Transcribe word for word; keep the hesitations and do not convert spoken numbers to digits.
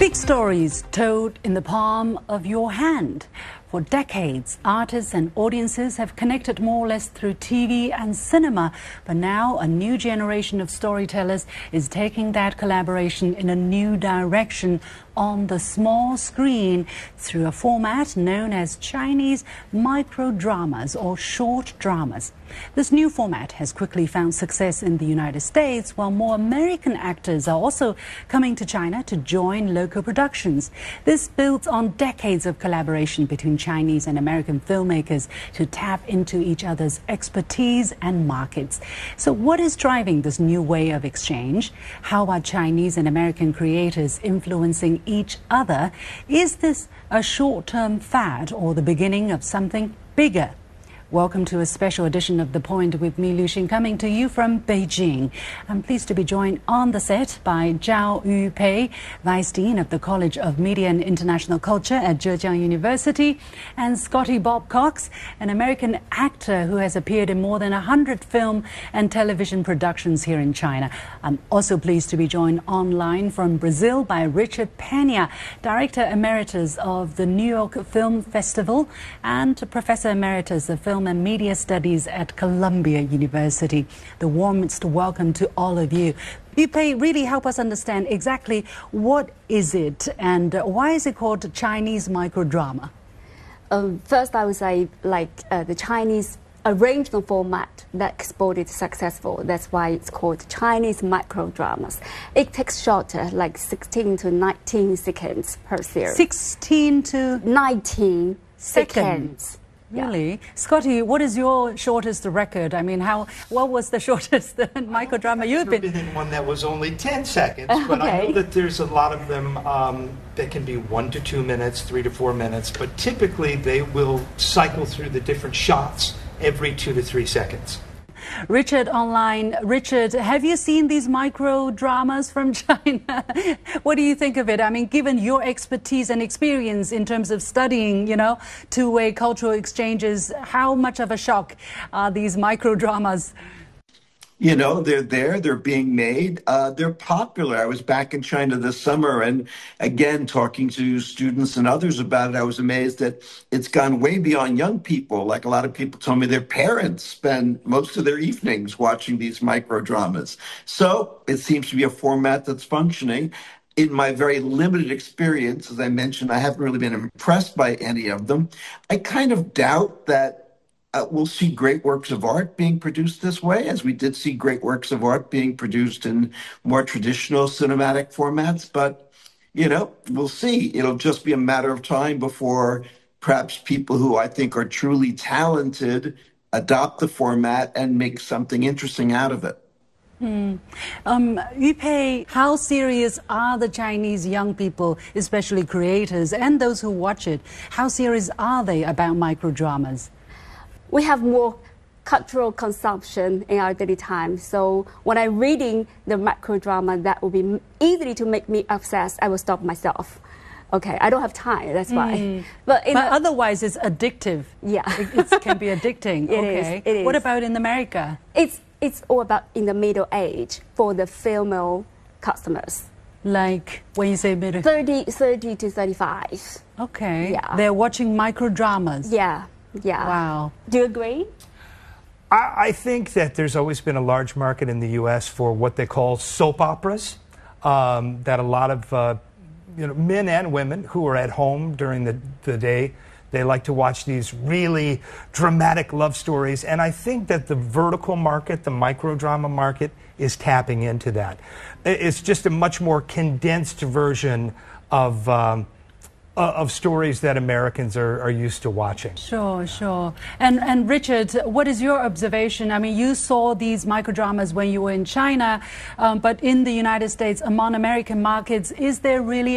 Big stories told in the palm of your hand. For decades, artists and audiences have connected more or less through T V and cinema. But now a new generation of storytellers is taking that collaboration in a new direction on the small screen through a format known as Chinese microdramas or short dramas. This new format has quickly found success in the United States, while more American actors are also coming to China to join local productions. This builds on decades of collaboration between Chinese and American filmmakers to tap into each other's expertise and markets. So what is driving this new way of exchange? How are Chinese and American creators influencing each other? Is this a short-term fad or the beginning of something bigger? Welcome to a special edition of The Point with me, Liu Xin, coming to you from Beijing. I'm pleased to be joined on the set by Zhao Yupei, Vice Dean of the College of Media and International Culture at Zhejiang University, and Scotty Bob Cox, an American actor who has appeared in more than one hundred film and television productions here in China. I'm also pleased to be joined online from Brazil by Richard Pena, Director Emeritus of the New York Film Festival and Professor Emeritus of Film and Media Studies at Columbia University. The warmest welcome to all of you. Yupei, really help us understand exactly what is it and why is it called Chinese microdrama? Um, first, I would say like uh, the Chinese original format that exported successful. That's why it's called Chinese microdramas. It takes shorter, like sixteen to nineteen seconds per series. sixteen to nineteen seconds. seconds. Really? Yeah. Scotty, what is your shortest record? I mean, how? What was the shortest microdrama you've been? I've been in one that was only ten seconds, but okay. I know that there's a lot of them um, that can be one to two minutes, three to four minutes, but typically they will cycle through the different shots every two to three seconds. Richard online. Richard, have you seen these micro dramas from China? What do you think of it? I mean, given your expertise and experience in terms of studying, you know, two-way cultural exchanges, how much of a shock are these micro dramas? You know, they're there, they're being made, uh, they're popular. I was back in China this summer and again, talking to students and others about it, I was amazed that it's gone way beyond young people. Like a lot of people told me their parents spend most of their evenings watching these micro dramas. So it seems to be a format that's functioning. In my very limited experience, as I mentioned, I haven't really been impressed by any of them. I kind of doubt that Uh, we'll see great works of art being produced this way, as we did see great works of art being produced in more traditional cinematic formats. But, you know, we'll see. It'll just be a matter of time before perhaps people who I think are truly talented adopt the format and make something interesting out of it. Hmm. Um, Yupei, how serious are the Chinese young people, especially creators, and those who watch it? How serious are they about microdramas? We have more cultural consumption in our daily time. So when I'm reading the microdrama that will be easily to make me obsessed, I will stop myself. Okay, I don't have time, that's why. Mm. But, in but a, otherwise it's addictive. Yeah. It, it can be addicting. It okay. is, it is. What about in America? It's, it's all about in the middle age for the female customers. Like when you say middle? thirty, thirty to thirty-five. Okay. Yeah. They're watching microdramas. Yeah. Yeah. Wow. Do you agree? I, I think that there's always been a large market in the U S for what they call soap operas, um, that a lot of uh, you know, men and women who are at home during the, the day, they like to watch these really dramatic love stories. And I think that the vertical market, the microdrama market, is tapping into that. It's just a much more condensed version of um, of stories that Americans are, are used to watching. Sure, sure. And, and Richard, what is your observation? I mean, you saw these microdramas when you were in China, um, but in the United States, among American markets, is there really